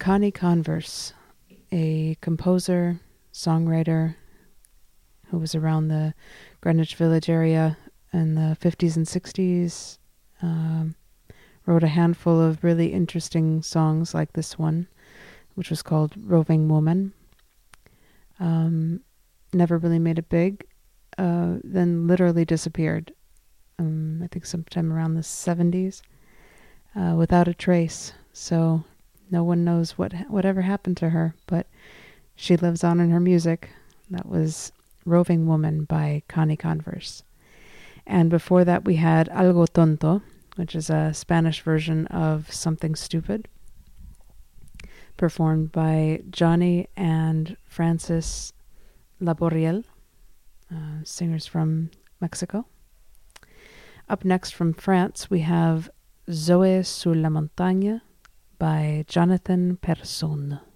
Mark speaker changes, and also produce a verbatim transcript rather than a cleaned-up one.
Speaker 1: Connie Converse, a composer, songwriter who was around the Greenwich Village area in the fifties and sixties, um, wrote a handful of really interesting songs like this one, which was called Roving Woman. Um, never really made it big, uh, then literally disappeared, um, I think sometime around the seventies, uh, without a trace. So no one knows what whatever happened to her, but she lives on in her music. That was Roving Woman by Connie Converse. And before that we had Algo Tonto, which is a Spanish version of Something Stupid, performed by Johnny and Francis Laboriel, uh, singers from Mexico. Up next from France, we have Zoé sur la montagne by Jonathan Persone.